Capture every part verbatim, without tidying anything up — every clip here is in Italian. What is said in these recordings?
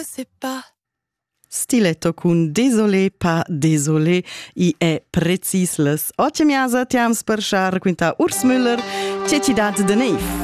sais pas. Stiletto cun désolé, pas désolé, i è precis las otto miasa tiams per schar quinta Urs Müller, Cecidat de Neif.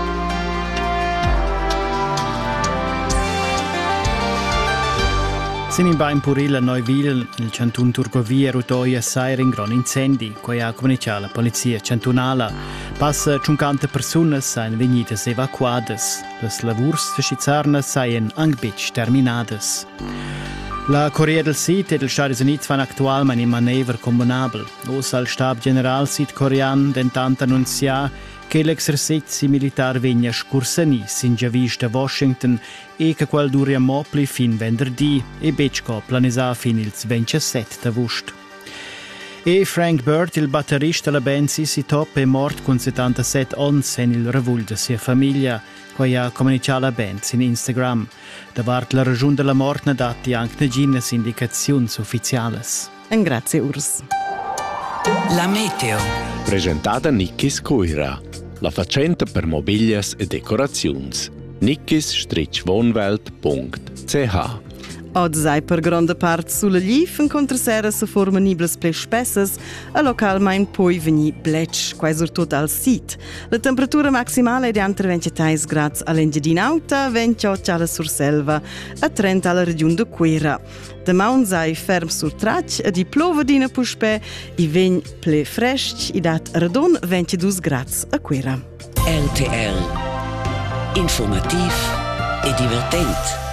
Sin in Bain Purilla Neuville, il cantun Turgovia Rutoia Sair in gran incendi, quai ha comunicato la polizia cantunala. Passa cinquanta persone sain venidas evacuadas. Las lavurs de Schizarnas saien angbitch terminadas. La Corriere del Sid e del Stati Uniti fan actualmente in manever combinabel. Os al Stab General Sud-Corean dentant annunciar che l'exercizi militar vegna scursanis in già vista Washington e che quel duri a mopli fin venerdì e becco planesà fin il ventisette agosto. E Frank Bird, il batterista della band C C Top, è morto con settantasette anni en il revull de sua famiglia, che ha comunicato la band in Instagram. Davart la ragione della morte ne dati anche negines indicazioni ufficiali. En grazie Urs. La meteo. Presentata Nickis Coira, la facenta per mobilias e decorazions. nickis wohnwelt punkt c h. Od sei per grande part sulla Liv, incontra sera se forma niblas ple spessas, a localmein poi veni bletsch, quai sur tot al sit. La temperatura maximale è di entre ventitré gradi all'Engiadin Auta, ventotto alla Surselva, a trenta alla regione de Quera. De maun sei ferm sur trac, e di plova dina puspe, i vegn ple fresc, i dat radon ventidue gradi a Quera. R T L. Informativ e divertent.